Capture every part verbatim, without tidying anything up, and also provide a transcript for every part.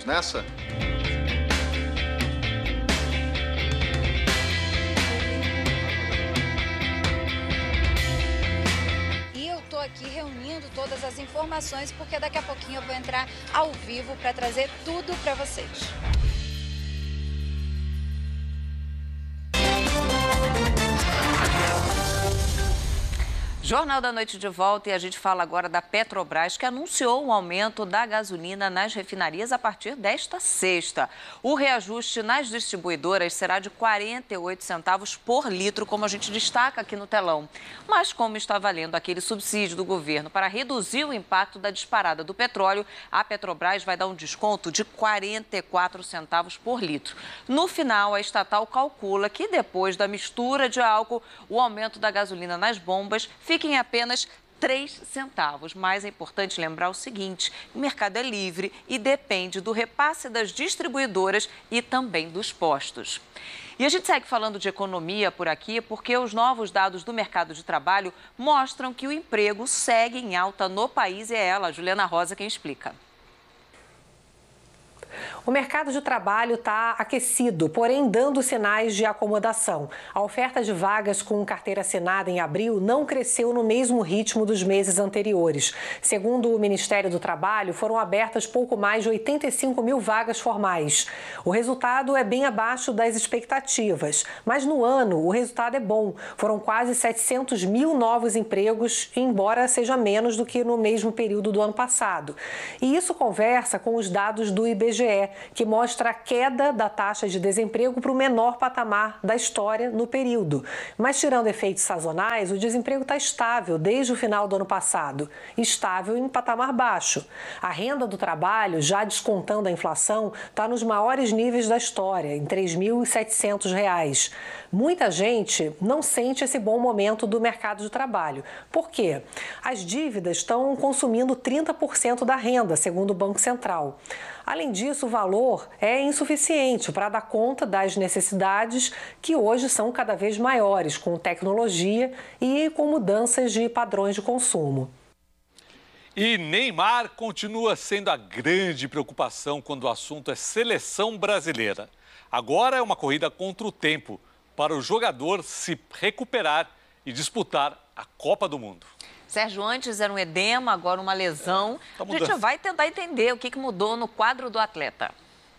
nessa? Aqui reunindo todas as informações, porque daqui a pouquinho eu vou entrar ao vivo para trazer tudo para vocês. Jornal da Noite de volta e a gente fala agora da Petrobras, que anunciou um aumento da gasolina nas refinarias a partir desta sexta. O reajuste nas distribuidoras será de quarenta e oito centavos por litro, como a gente destaca aqui no telão. Mas como está valendo aquele subsídio do governo para reduzir o impacto da disparada do petróleo, a Petrobras vai dar um desconto de quarenta e quatro centavos por litro. No final, a estatal calcula que depois da mistura de álcool, o aumento da gasolina nas bombas fica em apenas três centavos. Mas é importante lembrar o seguinte: o mercado é livre e depende do repasse das distribuidoras e também dos postos. E a gente segue falando de economia por aqui porque os novos dados do mercado de trabalho mostram que o emprego segue em alta no país e é ela, Juliana Rosa, quem explica. O mercado de trabalho está aquecido, porém dando sinais de acomodação. A oferta de vagas com carteira assinada em abril não cresceu no mesmo ritmo dos meses anteriores. Segundo o Ministério do Trabalho, foram abertas pouco mais de oitenta e cinco mil vagas formais. O resultado é bem abaixo das expectativas, mas no ano o resultado é bom. Foram quase setecentos mil novos empregos, embora seja menos do que no mesmo período do ano passado. E isso conversa com os dados do I B G E, que mostra a queda da taxa de desemprego para o menor patamar da história no período. Mas, tirando efeitos sazonais, o desemprego está estável desde o final do ano passado, estável em patamar baixo. A renda do trabalho, já descontando a inflação, está nos maiores níveis da história, em três mil e setecentos reais. Muita gente não sente esse bom momento do mercado de trabalho. Por quê? As dívidas estão consumindo trinta por cento da renda, segundo o Banco Central. Além disso, o valor é insuficiente para dar conta das necessidades que hoje são cada vez maiores, com tecnologia e com mudanças de padrões de consumo. E Neymar continua sendo a grande preocupação quando o assunto é seleção brasileira. Agora é uma corrida contra o tempo para o jogador se recuperar e disputar a Copa do Mundo. Sérgio, antes era um edema, agora uma lesão. É, tá a gente vai tentar entender o que mudou no quadro do atleta.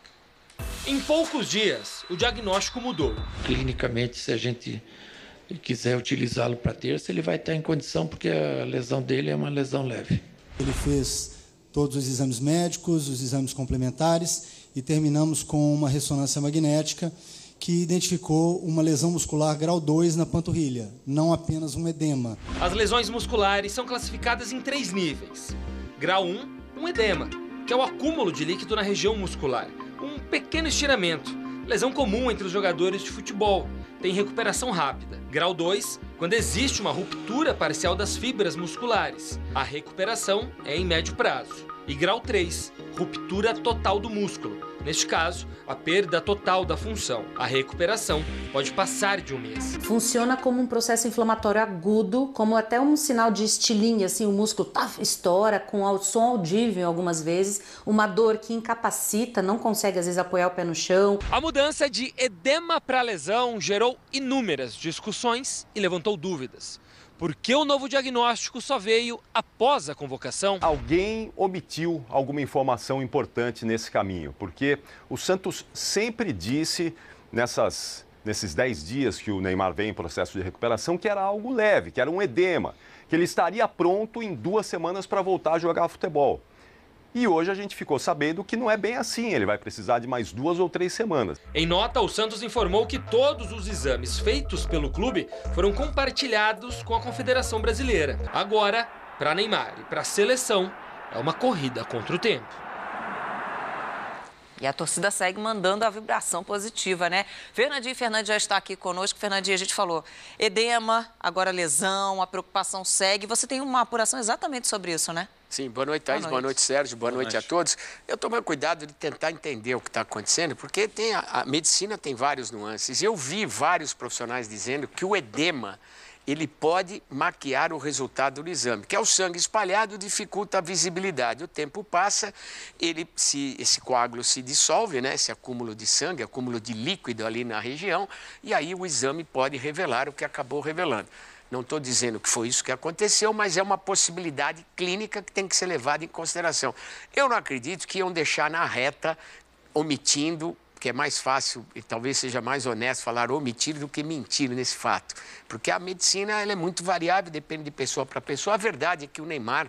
Em poucos dias, o diagnóstico mudou. Clinicamente, se a gente quiser utilizá-lo para terça, ele vai estar em condição, porque a lesão dele é uma lesão leve. Ele fez todos os exames médicos, os exames complementares e terminamos com uma ressonância magnética que identificou uma lesão muscular grau dois na panturrilha, não apenas um edema. As lesões musculares são classificadas em três níveis. Grau um, um edema, que é o acúmulo de líquido na região muscular. Um pequeno estiramento, lesão comum entre os jogadores de futebol. Tem recuperação rápida. Grau dois, quando existe uma ruptura parcial das fibras musculares. A recuperação é em médio prazo. E grau três, ruptura total do músculo. Neste caso, a perda total da função. A recuperação pode passar de um mês. Funciona como um processo inflamatório agudo, como até um sinal de estilingue, assim, o músculo taf, estoura, com som audível algumas vezes, uma dor que incapacita, não consegue às vezes apoiar o pé no chão. A mudança de edema para lesão gerou inúmeras discussões e levantou dúvidas. Por que o novo diagnóstico só veio após a convocação? Alguém omitiu alguma informação importante nesse caminho, porque o Santos sempre disse nessas, nesses dez dias que o Neymar vem em processo de recuperação que era algo leve, que era um edema, que ele estaria pronto em duas semanas para voltar a jogar futebol. E hoje a gente ficou sabendo que não é bem assim, ele vai precisar de mais duas ou três semanas. Em nota, o Santos informou que todos os exames feitos pelo clube foram compartilhados com a Confederação Brasileira. Agora, para Neymar e para a seleção, é uma corrida contra o tempo. E a torcida segue mandando a vibração positiva, né? Fernandinho Fernandes já está aqui conosco. Fernandinho, a gente falou edema, agora lesão, a preocupação segue. Você tem uma apuração exatamente sobre isso, né? Sim, boa noite, Thaís, boa noite, boa noite Sérgio, boa, boa noite. noite a todos. Eu tomo cuidado de tentar entender o que está acontecendo, porque tem a, a medicina tem vários nuances. Eu vi vários profissionais dizendo que o edema ele pode maquiar o resultado do exame, que é o sangue espalhado, dificulta a visibilidade. O tempo passa, ele se, esse coágulo se dissolve, né? Esse acúmulo de sangue, acúmulo de líquido ali na região, e aí o exame pode revelar o que acabou revelando. Não estou dizendo que foi isso que aconteceu, mas é uma possibilidade clínica que tem que ser levada em consideração. Eu não acredito que iam deixar na reta, omitindo, que é mais fácil e talvez seja mais honesto falar omitir do que mentir nesse fato. Porque a medicina ela é muito variável, depende de pessoa para pessoa. A verdade é que o Neymar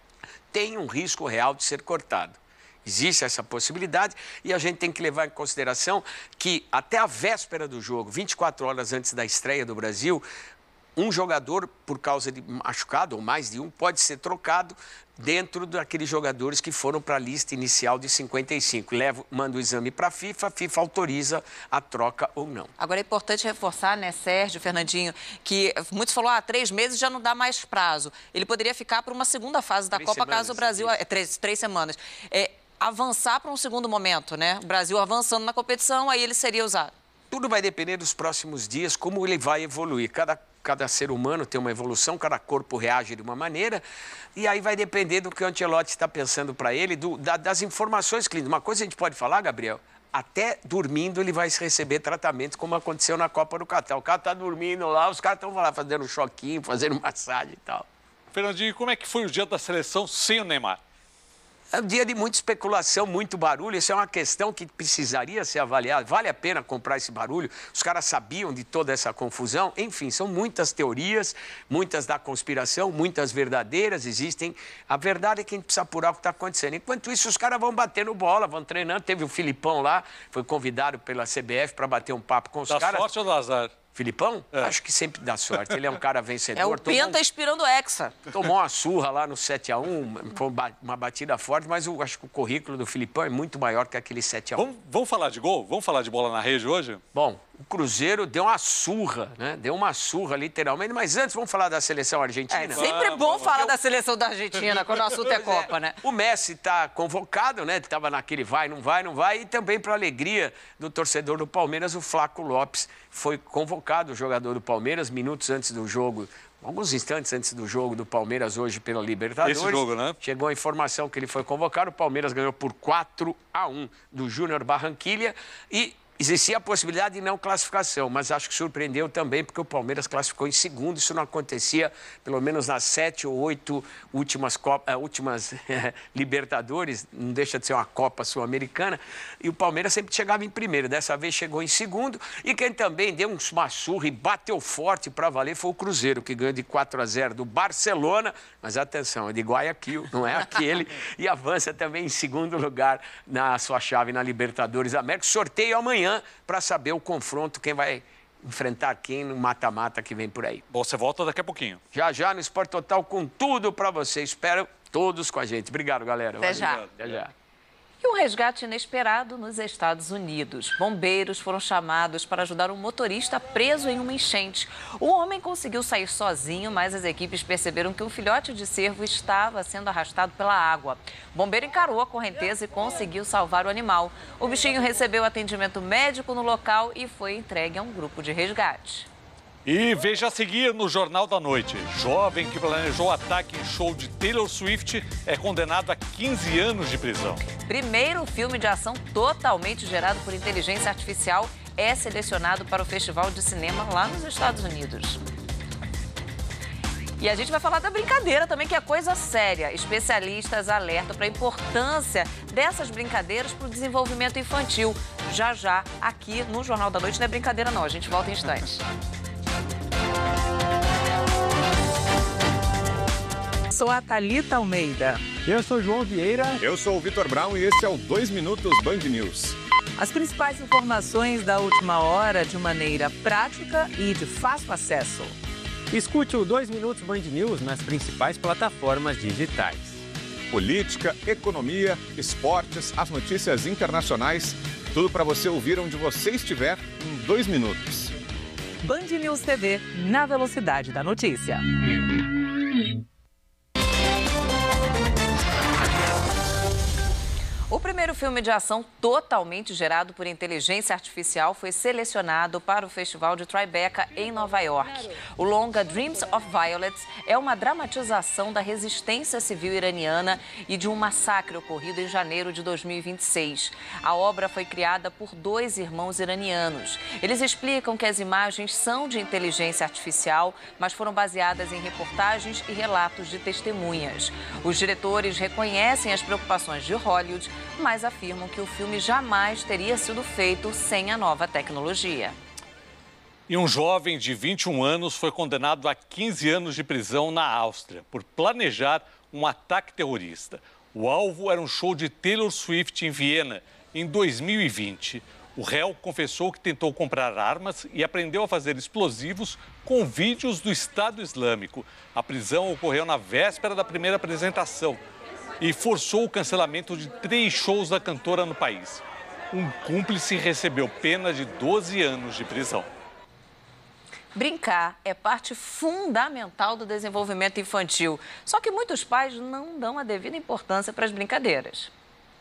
tem um risco real de ser cortado. Existe essa possibilidade e a gente tem que levar em consideração que até a véspera do jogo, vinte e quatro horas antes da estreia do Brasil, um jogador, por causa de machucado, ou mais de um, pode ser trocado dentro daqueles jogadores que foram para a lista inicial de cinquenta e cinco. Leva, manda o exame para a FIFA, a FIFA autoriza a troca ou não. Agora é importante reforçar, né, Sérgio, Fernandinho, que muitos falaram, ah, três meses já não dá mais prazo. Ele poderia ficar para uma segunda fase da três Copa, semanas, caso o Brasil... É, três, três semanas. É, avançar para um segundo momento, né? O Brasil avançando na competição, aí ele seria usado. Tudo vai depender dos próximos dias, como ele vai evoluir. Cada, cada ser humano tem uma evolução, cada corpo reage de uma maneira, e aí vai depender do que o Ancelotti está pensando para ele, do, da, das informações clínicas. Uma coisa a gente pode falar, Gabriel, até dormindo ele vai receber tratamento, como aconteceu na Copa do Catar. O cara está dormindo lá, os caras estão lá fazendo um choquinho, fazendo massagem e tal. Fernandinho, como é que foi o dia da seleção sem o Neymar? É um dia de muita especulação, muito barulho. Isso é uma questão que precisaria ser avaliada. Vale a pena comprar esse barulho? Os caras sabiam de toda essa confusão? Enfim, são muitas teorias, muitas da conspiração, muitas verdadeiras existem. A verdade é que a gente precisa apurar o que está acontecendo. Enquanto isso, os caras vão batendo bola, vão treinando. Teve o Filipão lá, foi convidado pela C B F para bater um papo com os dá caras. Dá sorte ou dá azar? Filipão? É. Acho que sempre dá sorte. Ele é um cara vencedor. É o Penta um... inspirando o Hexa. Tomou uma surra lá no sete a um, foi uma batida forte, mas eu acho que o currículo do Filipão é muito maior que aquele sete a um. Vamos, vamos falar de gol? Vamos falar de bola na rede hoje? Bom, o Cruzeiro deu uma surra, né? Deu uma surra, literalmente. Mas antes, vamos falar da seleção argentina? É sempre é bom falar eu... da seleção da Argentina, quando o assunto é Copa, né? O Messi está convocado, né? Estava naquele vai, não vai, não vai. E também, para alegria do torcedor do Palmeiras, o Flaco Lopes foi convocado, o jogador do Palmeiras, minutos antes do jogo, alguns instantes antes do jogo do Palmeiras hoje pela Libertadores. Esse jogo, né? Chegou a informação que ele foi convocado, o Palmeiras ganhou por quatro a um do Júnior Barranquilla e existia a possibilidade de não classificação, mas acho que surpreendeu também porque o Palmeiras classificou em segundo. Isso não acontecia, pelo menos nas sete ou oito últimas, Copa, últimas Libertadores, não deixa de ser uma Copa Sul-Americana, e o Palmeiras sempre chegava em primeiro. Dessa vez chegou em segundo, e quem também deu uma surra e bateu forte para valer foi o Cruzeiro, que ganhou de quatro a zero do Barcelona, mas atenção, é de Guayaquil, não é aquele, e avança também em segundo lugar na sua chave na Libertadores América. Sorteio amanhã para saber o confronto, quem vai enfrentar quem no mata-mata que vem por aí. Bom, você volta daqui a pouquinho. Já, já, no Sport Total, com tudo para você. Espero todos com a gente. Obrigado, galera. Até já. Até já. E um resgate inesperado nos Estados Unidos. Bombeiros foram chamados para ajudar um motorista preso em uma enchente. O homem conseguiu sair sozinho, mas as equipes perceberam que um filhote de cervo estava sendo arrastado pela água. O bombeiro encarou a correnteza e conseguiu salvar o animal. O bichinho recebeu atendimento médico no local e foi entregue a um grupo de resgate. E veja a seguir no Jornal da Noite. Jovem que planejou ataque em show de Taylor Swift é condenado a quinze anos de prisão. Primeiro filme de ação totalmente gerado por inteligência artificial é selecionado para o Festival de Cinema lá nos Estados Unidos. E a gente vai falar da brincadeira também, que é coisa séria. Especialistas alertam para a importância dessas brincadeiras para o desenvolvimento infantil. Já, já, aqui no Jornal da Noite não é brincadeira não, a gente volta em instantes. Sou a Thalita Almeida. Eu sou João Vieira. Eu sou o Vitor Brown e esse é o dois minutos Band News. As principais informações da última hora de maneira prática e de fácil acesso. Escute o dois minutos Band News nas principais plataformas digitais. Política, economia, esportes, as notícias internacionais, tudo para você ouvir onde você estiver em dois minutos. Band News T V, na velocidade da notícia. O primeiro primeiro filme de ação totalmente gerado por inteligência artificial foi selecionado para o Festival de Tribeca, em Nova York. O longa Dreams of Violets é uma dramatização da resistência civil iraniana e de um massacre ocorrido em janeiro de dois mil e vinte e seis. A obra foi criada por dois irmãos iranianos. Eles explicam que as imagens são de inteligência artificial, mas foram baseadas em reportagens e relatos de testemunhas. Os diretores reconhecem as preocupações de Hollywood, mas afirmam que o filme jamais teria sido feito sem a nova tecnologia. E um jovem de vinte e um anos foi condenado a quinze anos de prisão na Áustria por planejar um ataque terrorista. O alvo era um show de Taylor Swift em Viena, em dois mil e vinte. O réu confessou que tentou comprar armas e aprendeu a fazer explosivos com vídeos do Estado Islâmico. A prisão ocorreu na véspera da primeira apresentação e forçou o cancelamento de três shows da cantora no país. Um cúmplice recebeu pena de doze anos de prisão. Brincar é parte fundamental do desenvolvimento infantil. Só que muitos pais não dão a devida importância para as brincadeiras.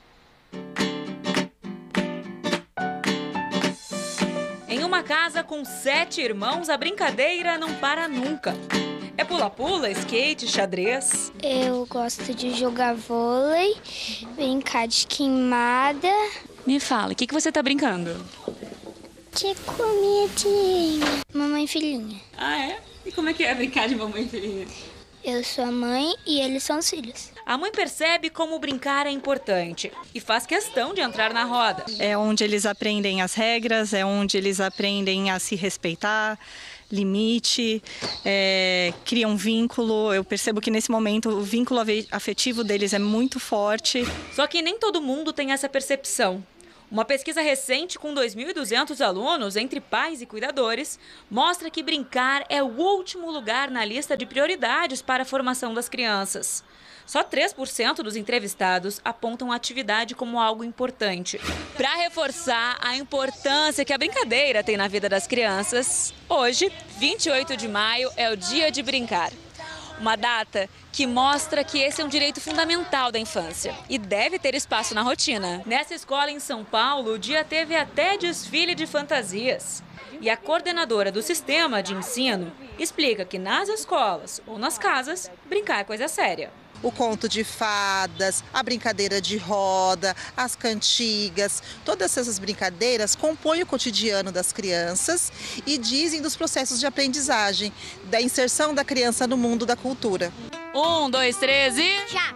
Em uma casa com sete irmãos, a brincadeira não para nunca. É pula-pula, skate, xadrez. Eu gosto de jogar vôlei, brincar de queimada. Me fala, o que, que você tá brincando? De comidinha. Mamãe e filhinha. Ah, é? E como é que é brincar de mamãe e filhinha? Eu sou a mãe e eles são os filhos. A mãe percebe como brincar é importante e faz questão de entrar na roda. É onde eles aprendem as regras, é onde eles aprendem a se respeitar, limite, é, cria um vínculo. Eu percebo que nesse momento o vínculo afetivo deles é muito forte. Só que nem todo mundo tem essa percepção. Uma pesquisa recente com dois mil e duzentos alunos, entre pais e cuidadores, mostra que brincar é o último lugar na lista de prioridades para a formação das crianças. Só três por cento dos entrevistados apontam a atividade como algo importante. Para reforçar a importância que a brincadeira tem na vida das crianças, hoje, vinte e oito de maio, é o Dia de Brincar. Uma data que mostra que esse é um direito fundamental da infância e deve ter espaço na rotina. Nessa escola em São Paulo, o dia teve até desfile de fantasias. E a coordenadora do sistema de ensino explica que nas escolas ou nas casas, brincar é coisa séria. O conto de fadas, a brincadeira de roda, as cantigas, todas essas brincadeiras compõem o cotidiano das crianças e dizem dos processos de aprendizagem, da inserção da criança no mundo da cultura. Um, dois, três e... Já!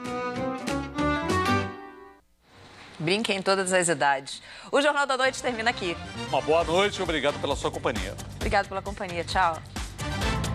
Brinque em todas as idades. O Jornal da Noite termina aqui. Uma boa noite e obrigado pela sua companhia. Obrigado pela companhia. Tchau.